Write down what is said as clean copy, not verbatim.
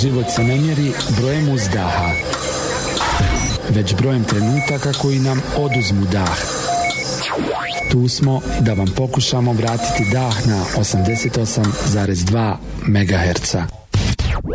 život se ne mjeri brojem uzdaha, već brojem trenutaka koji nam oduzmu dah. Tu smo da vam pokušamo vratiti dah na 88,2 MHz.